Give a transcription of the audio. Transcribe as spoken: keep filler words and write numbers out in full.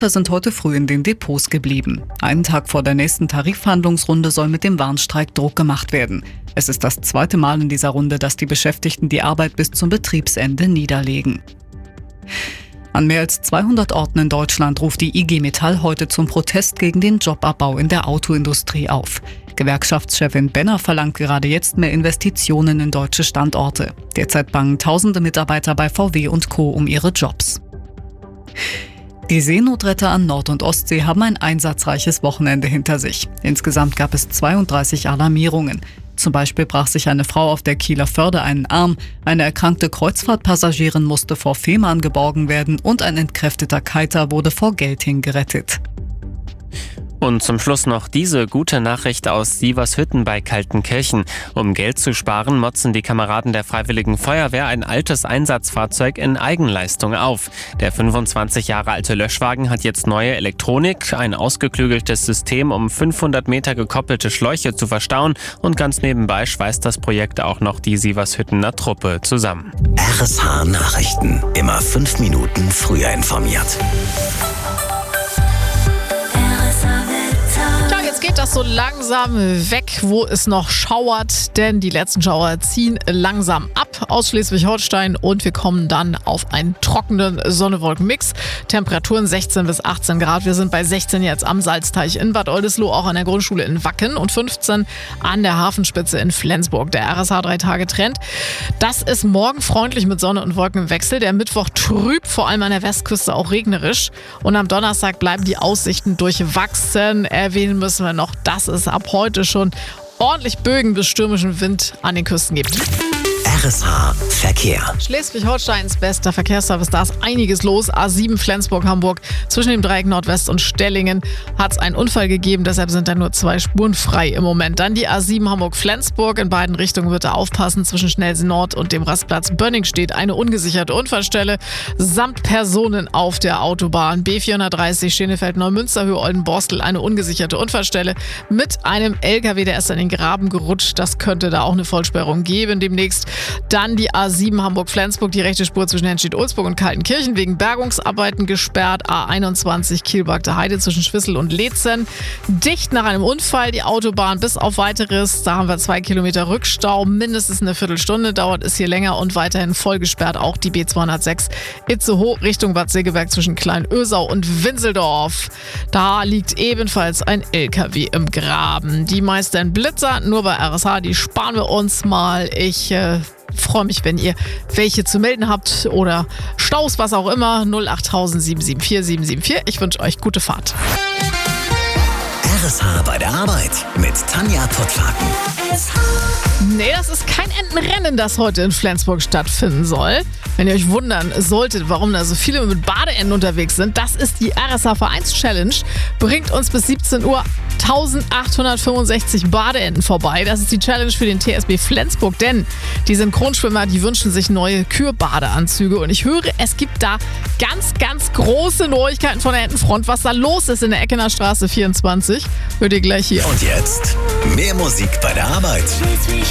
sind heute früh in den Depots geblieben. Einen Tag vor der nächsten Tarifverhandlungsrunde soll mit dem Warnstreik Druck gemacht werden. Es ist das zweite Mal in dieser Runde, dass die Beschäftigten die Arbeit bis zum Betriebsende niederlegen. An mehr als zweihundert Orten in Deutschland ruft die I G Metall heute zum Protest gegen den Jobabbau in der Autoindustrie auf. Gewerkschaftschefin Benner verlangt gerade jetzt mehr Investitionen in deutsche Standorte. Derzeit bangen tausende Mitarbeiter bei V W und Co. um ihre Jobs. Die Seenotretter an Nord- und Ostsee haben ein einsatzreiches Wochenende hinter sich. Insgesamt gab es zweiunddreißig Alarmierungen. Zum Beispiel brach sich eine Frau auf der Kieler Förde einen Arm, eine erkrankte Kreuzfahrtpassagierin musste vor Fehmarn geborgen werden und ein entkräfteter Kiter wurde vor Gelting gerettet. Und zum Schluss noch diese gute Nachricht aus Sievershütten bei Kaltenkirchen. Um Geld zu sparen, motzen die Kameraden der Freiwilligen Feuerwehr ein altes Einsatzfahrzeug in Eigenleistung auf. Der fünfundzwanzig Jahre alte Löschwagen hat jetzt neue Elektronik, ein ausgeklügeltes System, um fünfhundert Meter gekoppelte Schläuche zu verstauen und ganz nebenbei schweißt das Projekt auch noch die Sievershüttener Truppe zusammen. R S H Nachrichten. Immer fünf Minuten früher informiert. Geht das so langsam weg, wo es noch schauert, denn die letzten Schauer ziehen langsam ab aus Schleswig-Holstein und wir kommen dann auf einen trockenen Sonne-Wolken-Mix. Temperaturen sechzehn bis achtzehn Grad. Wir sind bei sechzehn jetzt am Salzteich in Bad Oldesloe, auch an der Grundschule in Wacken und fünfzehn an der Hafenspitze in Flensburg. Der R S H drei Tage Trend. Das ist morgen freundlich mit Sonne und Wolken im Wechsel. Der Mittwoch trüb, vor allem an der Westküste auch regnerisch. Und am Donnerstag bleiben die Aussichten durchwachsen. Erwähnen müssen wir noch, dass es ab heute schon ordentlich Bögen bis stürmischen Wind an den Küsten gibt. R S H Verkehr. Schleswig-Holsteins bester Verkehrsservice, da ist einiges los. A sieben Flensburg-Hamburg, zwischen dem Dreieck Nordwest und Stellingen hat es einen Unfall gegeben, deshalb sind da nur zwei Spuren frei im Moment. Dann die A sieben Hamburg-Flensburg, in beiden Richtungen wird da aufpassen, zwischen Schnellsee Nord und dem Rastplatz Bönning steht eine ungesicherte Unfallstelle, samt Personen auf der Autobahn. B vierhundertdreißig Schenefeld-Neumünster-Höhe Oldenborstel, eine ungesicherte Unfallstelle mit einem L K W, der ist in den Graben gerutscht, das könnte da auch eine Vollsperrung geben demnächst. Dann die A sieben Hamburg-Flensburg, die rechte Spur zwischen Henstedt-Ulzburg und Kaltenkirchen wegen Bergungsarbeiten gesperrt. A einundzwanzig Kielbagter Heide zwischen Schwissel und Leetzen. Dicht nach einem Unfall die Autobahn bis auf weiteres. Da haben wir zwei Kilometer Rückstau. Mindestens eine Viertelstunde dauert es hier länger und weiterhin voll gesperrt auch die B zweihundertsechs Itzehoe Richtung Bad Segeberg zwischen Kleinösau und Winseldorf. Da liegt ebenfalls ein L K W im Graben. Die meisten Blitzer nur bei R S H, die sparen wir uns mal. Ich äh, freue mich, wenn ihr welche zu melden habt oder Staus, was auch immer. null acht tausend sieben sieben vier sieben sieben vier. Ich wünsche euch gute Fahrt. R S H bei der Arbeit mit Tanja Pottlaken. Nee, das ist kein Entenrennen, das heute in Flensburg stattfinden soll. Wenn ihr euch wundern solltet, warum da so viele mit Badeenten unterwegs sind, das ist die R S H Vereins-Challenge. Bringt uns bis siebzehn Uhr eintausendachthundertfünfundsechzig Badeenten vorbei. Das ist die Challenge für den T S B Flensburg, denn die Synchronschwimmer, die wünschen sich neue Kürbadeanzüge. Und ich höre, es gibt da ganz, ganz große Neuigkeiten von der Entenfront. Was da los ist in der Eckener Straße vierundzwanzig, hört ihr gleich hier. Und jetzt mehr Musik bei der Arbeit.